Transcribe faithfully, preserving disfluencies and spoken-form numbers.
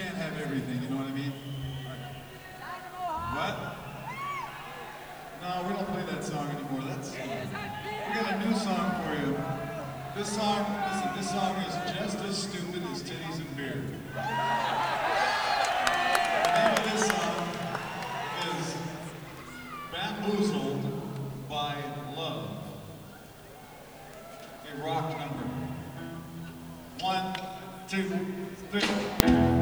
can't have everything, you know what I mean? What? No, we don't play that song anymore. That's, we got a new song for you. This song, listen, this song is just as stupid as titties and beer. The name of this song is Bamboozled by Love. A rock number. One, two, three.